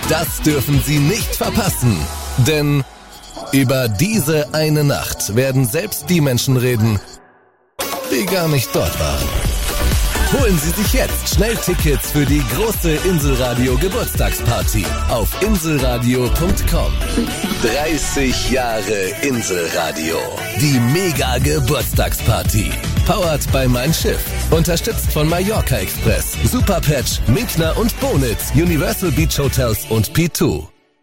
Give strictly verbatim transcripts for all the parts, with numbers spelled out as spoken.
Das dürfen Sie nicht verpassen. Denn über diese eine Nacht werden selbst die Menschen reden, die gar nicht dort waren. Holen Sie sich jetzt schnell Tickets für die große Inselradio Geburtstagsparty auf inselradio punkt com. dreißig Jahre Inselradio. Die Mega Geburtstagsparty. Powered by Mein Schiff. Unterstützt von Mallorca Express, Superpatch, Minkner und Bonitz, Universal Beach Hotels und P zwei.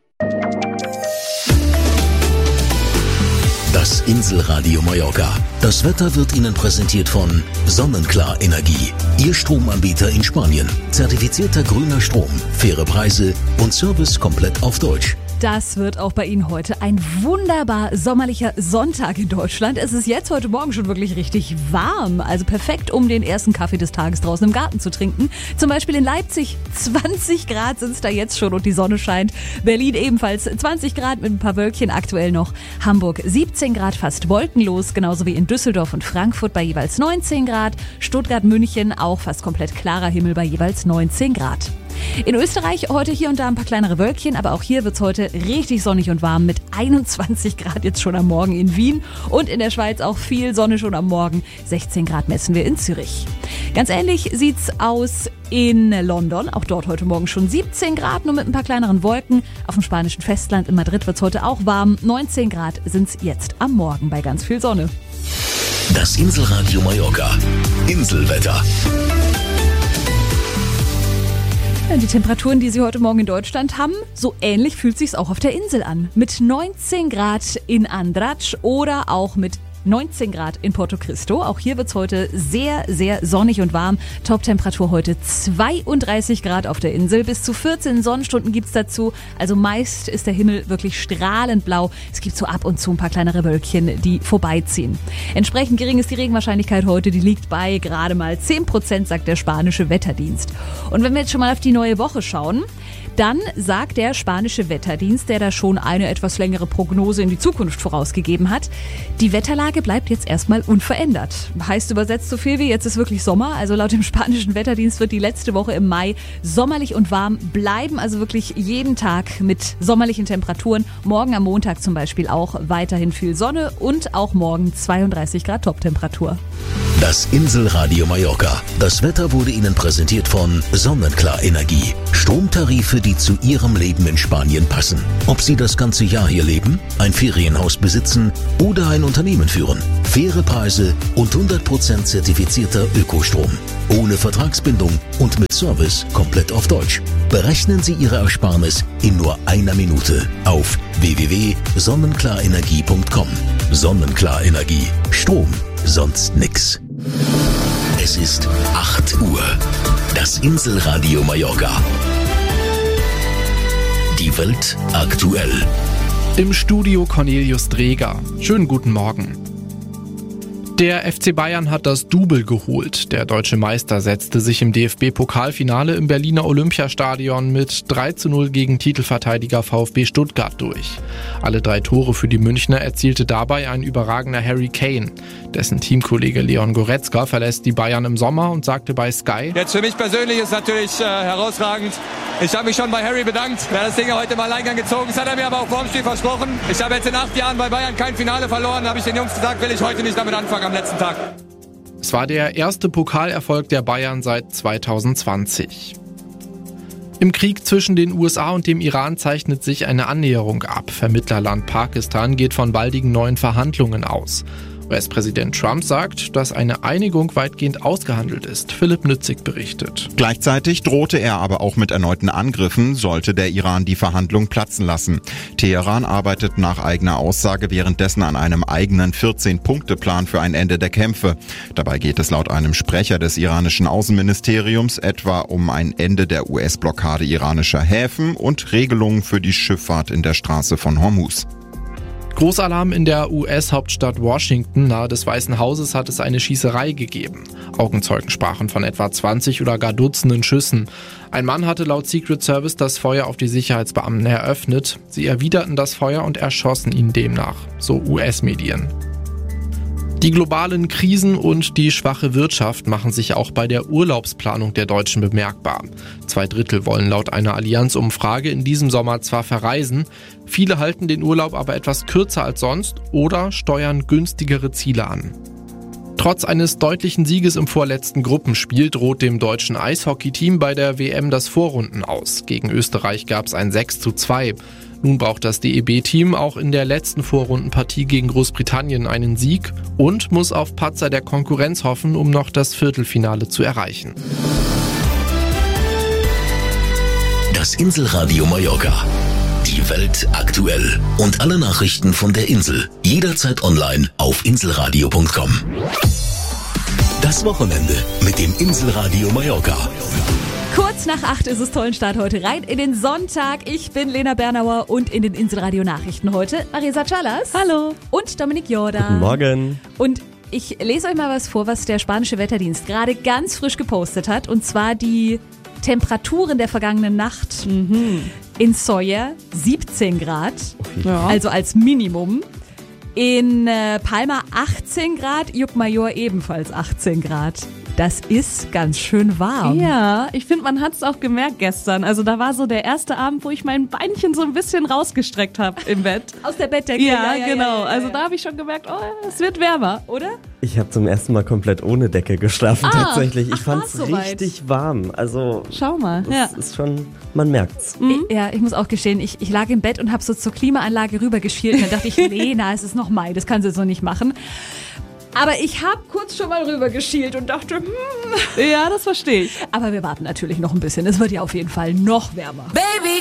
Das Inselradio Mallorca. Das Wetter wird Ihnen präsentiert von Sonnenklar Energie. Ihr Stromanbieter in Spanien. Zertifizierter grüner Strom, faire Preise und Service komplett auf Deutsch. Das wird auch bei Ihnen heute ein wunderbar sommerlicher Sonntag in Deutschland. Es ist jetzt heute Morgen schon wirklich richtig warm. Also perfekt, um den ersten Kaffee des Tages draußen im Garten zu trinken. Zum Beispiel in Leipzig zwanzig Grad sind es da jetzt schon und die Sonne scheint. Berlin ebenfalls zwanzig Grad mit ein paar Wölkchen aktuell noch. Hamburg siebzehn Grad, fast wolkenlos. Genauso wie in Düsseldorf und Frankfurt bei jeweils neunzehn Grad. Stuttgart, München auch fast komplett klarer Himmel bei jeweils neunzehn Grad. In Österreich heute hier und da ein paar kleinere Wölkchen, aber auch hier wird's heute richtig sonnig und warm mit einundzwanzig Grad jetzt schon am Morgen in Wien und in der Schweiz auch viel Sonne schon am Morgen. sechzehn Grad messen wir in Zürich. Ganz ähnlich sieht's aus in London, auch dort heute Morgen schon siebzehn Grad, nur mit ein paar kleineren Wolken. Auf dem spanischen Festland in Madrid wird's heute auch warm, neunzehn Grad sind's jetzt am Morgen bei ganz viel Sonne. Das Inselradio Mallorca. Inselwetter. Die Temperaturen, die Sie heute Morgen in Deutschland haben, so ähnlich fühlt sich's auch auf der Insel an. Mit neunzehn Grad in Andratx oder auch mit neunzehn Grad in Porto Cristo. Auch hier wird's heute sehr, sehr sonnig und warm. Toptemperatur heute zweiunddreißig Grad auf der Insel. Bis zu vierzehn Sonnenstunden gibt's dazu. Also meist ist der Himmel wirklich strahlend blau. Es gibt so ab und zu ein paar kleinere Wölkchen, die vorbeiziehen. Entsprechend gering ist die Regenwahrscheinlichkeit heute. Die liegt bei gerade mal zehn Prozent, sagt der spanische Wetterdienst. Und wenn wir jetzt schon mal auf die neue Woche schauen, dann sagt der spanische Wetterdienst, der da schon eine etwas längere Prognose in die Zukunft vorausgegeben hat, die Wetterlage bleibt jetzt erstmal unverändert. Heißt übersetzt so viel wie, jetzt ist wirklich Sommer. Also laut dem spanischen Wetterdienst wird die letzte Woche im Mai sommerlich und warm bleiben. Also wirklich jeden Tag mit sommerlichen Temperaturen. Morgen am Montag zum Beispiel auch weiterhin viel Sonne und auch morgen zweiunddreißig Grad Toptemperatur. Das Inselradio Mallorca. Das Wetter wurde Ihnen präsentiert von Sonnenklar Energie. Stromtarife, die zu Ihrem Leben in Spanien passen. Ob Sie das ganze Jahr hier leben, ein Ferienhaus besitzen oder ein Unternehmen führen. Faire Preise und hundert Prozent zertifizierter Ökostrom. Ohne Vertragsbindung und mit Service komplett auf Deutsch. Berechnen Sie Ihre Ersparnis in nur einer Minute auf w w w punkt sonnenklarenergie punkt com. Sonnenklar Energie. Strom, sonst nix. Es ist acht Uhr. Das Inselradio Mallorca. Die Welt aktuell. Im Studio Cornelius Dreger. Schönen guten Morgen. Der F C Bayern hat das Double geholt. Der deutsche Meister setzte sich im D F B-Pokalfinale im Berliner Olympiastadion mit drei zu null gegen Titelverteidiger VfB Stuttgart durch. Alle drei Tore für die Münchner erzielte dabei ein überragender Harry Kane. Dessen Teamkollege Leon Goretzka verlässt die Bayern im Sommer und sagte bei Sky: Jetzt für mich persönlich ist natürlich äh, herausragend. Ich habe mich schon bei Harry bedankt. Er hat das Ding heute im Alleingang gezogen. Das hat er mir aber auch vor dem Spiel versprochen. Ich habe jetzt in acht Jahren bei Bayern kein Finale verloren. Da habe ich den Jungs gesagt, will ich heute nicht damit anfangen am letzten Tag. Es war der erste Pokalerfolg der Bayern seit zweitausendzwanzig. Im Krieg zwischen den U S A und dem Iran zeichnet sich eine Annäherung ab. Vermittlerland Pakistan geht von baldigen neuen Verhandlungen aus. U S-Präsident Trump sagt, dass eine Einigung weitgehend ausgehandelt ist. Philipp Nützig berichtet. Gleichzeitig drohte er aber auch mit erneuten Angriffen, sollte der Iran die Verhandlung platzen lassen. Teheran arbeitet nach eigener Aussage währenddessen an einem eigenen vierzehn-Punkte-Plan für ein Ende der Kämpfe. Dabei geht es laut einem Sprecher des iranischen Außenministeriums etwa um ein Ende der U S-Blockade iranischer Häfen und Regelungen für die Schifffahrt in der Straße von Hormuz. Großalarm in der U S-Hauptstadt Washington. Nahe des Weißen Hauses hat es eine Schießerei gegeben. Augenzeugen sprachen von etwa zwanzig oder gar Dutzenden Schüssen. Ein Mann hatte laut Secret Service das Feuer auf die Sicherheitsbeamten eröffnet. Sie erwiderten das Feuer und erschossen ihn demnach, so U S-Medien. Die globalen Krisen und die schwache Wirtschaft machen sich auch bei der Urlaubsplanung der Deutschen bemerkbar. Zwei Drittel wollen laut einer Allianz-Umfrage in diesem Sommer zwar verreisen, viele halten den Urlaub aber etwas kürzer als sonst oder steuern günstigere Ziele an. Trotz eines deutlichen Sieges im vorletzten Gruppenspiel droht dem deutschen Eishockeyteam bei der W M das Vorrunden aus. Gegen Österreich gab es ein sechs zu zwei. Nun braucht das D E B-Team auch in der letzten Vorrundenpartie gegen Großbritannien einen Sieg und muss auf Patzer der Konkurrenz hoffen, um noch das Viertelfinale zu erreichen. Das Inselradio Mallorca. Die Welt aktuell. Und alle Nachrichten von der Insel. Jederzeit online auf inselradio punkt com. Das Wochenende mit dem Inselradio Mallorca. Kurz nach acht ist es, tollen Start heute rein in den Sonntag. Ich bin Lena Bernauer und in den Inselradio Nachrichten heute Marisa Chalas. Hallo. Und Dominik Jordan. Guten Morgen. Und ich lese euch mal was vor, was der spanische Wetterdienst gerade ganz frisch gepostet hat. Und zwar die Temperaturen der vergangenen Nacht. Mhm. In Sóller siebzehn Grad, Ja. also als Minimum. In äh, Palma achtzehn Grad, Llucmajor ebenfalls achtzehn Grad. Das ist ganz schön warm. Ja, ich finde, man hat es auch gemerkt gestern. Also da war so der erste Abend, wo ich mein Beinchen so ein bisschen rausgestreckt habe im Bett. Aus der Bettdecke. Ja, genau. Ja, ja, Also ja. da habe ich schon gemerkt, oh, es wird wärmer. Oder? Ich habe zum ersten Mal komplett ohne Decke geschlafen, Ah, tatsächlich. Ich ach, fand's war's soweit? richtig warm. Also, Schau mal. das Ja. ist schon, man merkt's. Ich, ja, ich muss auch gestehen, ich, ich lag im Bett und habe so zur Klimaanlage rübergeschielt. Und dann dachte ich, Lena, es ist noch Mai, das kann sie so nicht machen. Aber ich habe kurz schon mal rübergeschielt und dachte, hm. Ja, das verstehe ich. Aber wir warten natürlich noch ein bisschen. Es wird ja auf jeden Fall noch wärmer. Baby,